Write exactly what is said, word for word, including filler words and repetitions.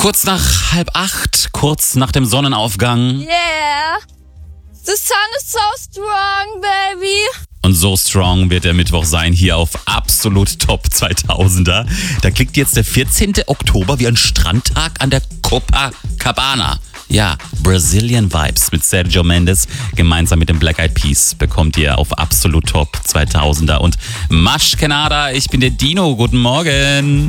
Kurz nach halb acht, kurz nach dem Sonnenaufgang. Yeah. The sun is so strong, baby. Und so strong wird der Mittwoch sein hier auf Absolut Top zweitausender. Da klickt jetzt der vierzehnten Oktober wie ein Strandtag an der Copacabana. Ja, Brazilian Vibes mit Sergio Mendes gemeinsam mit den Black Eyed Peas bekommt ihr auf Absolut Top zweitausender. Und Masch Kenada, ich bin der Dino, guten Morgen.